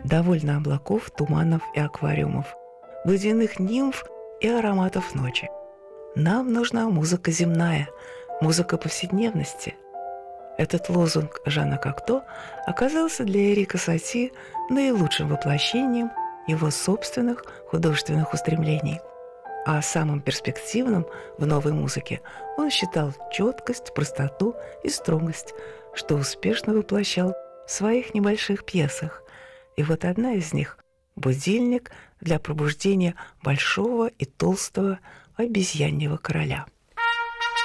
довольно облаков, туманов и аквариумов, водяных нимф и ароматов ночи. Нам нужна музыка земная, музыка повседневности. Этот лозунг Жана Кокто оказался для Эрика Сати наилучшим воплощением его собственных художественных устремлений. А самым перспективным в новой музыке он считал четкость, простоту и строгость, что успешно воплощал в своих небольших пьесах. И вот одна из них — «Будильник для пробуждения большого и толстого обезьяньего короля».